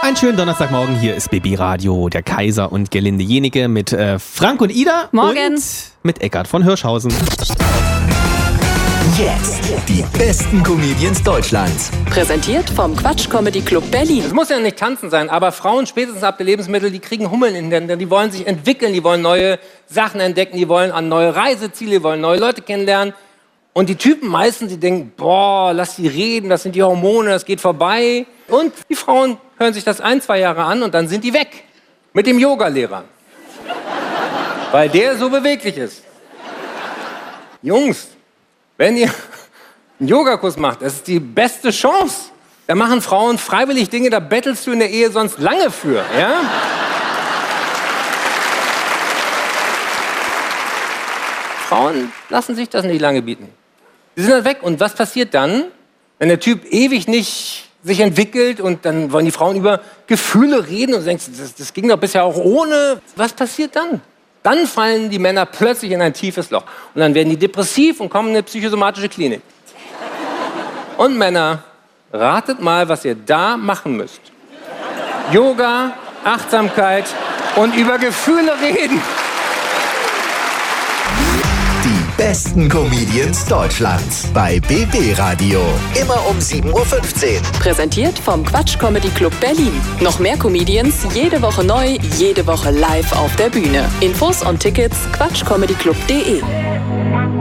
Einen schönen Donnerstagmorgen, hier ist BB Radio, der Kaiser und Gerlinde Jenike mit Frank und Ida. Morgen. Und mit Eckart von Hirschhausen. Jetzt die besten Comedians Deutschlands. Präsentiert vom Quatsch Comedy Club Berlin. Es muss ja nicht tanzen sein, aber Frauen spätestens ab der Lebensmittel, die kriegen Hummeln in den Händen, die wollen sich entwickeln, die wollen neue Sachen entdecken, die wollen an neue Reiseziele, die wollen neue Leute kennenlernen. Und die Typen meistens, die denken, boah, lass die reden, das sind die Hormone, das geht vorbei. Und die Frauen hören sich das 1-2 Jahre an und dann sind die weg. Mit dem Yogalehrer. Weil der so beweglich ist. Jungs, wenn ihr einen Yogakurs macht, das ist die beste Chance. Da machen Frauen freiwillig Dinge, da bettelst du in der Ehe sonst lange für, ja? Frauen lassen sich das nicht lange bieten. Die sind dann weg. Und was passiert dann, wenn der Typ ewig nicht sich entwickelt und dann wollen die Frauen über Gefühle reden und du denkst, das ging doch bisher auch ohne. Was passiert dann? Dann fallen die Männer plötzlich in ein tiefes Loch. Und dann werden die depressiv und kommen in eine psychosomatische Klinik. Und Männer, ratet mal, was ihr da machen müsst. Yoga, Achtsamkeit und über Gefühle reden. Die besten Comedians Deutschlands bei BB Radio. Immer um 7:15 Uhr. Präsentiert vom Quatsch Comedy Club Berlin. Noch mehr Comedians, jede Woche neu, jede Woche live auf der Bühne. Infos und Tickets quatschcomedyclub.de.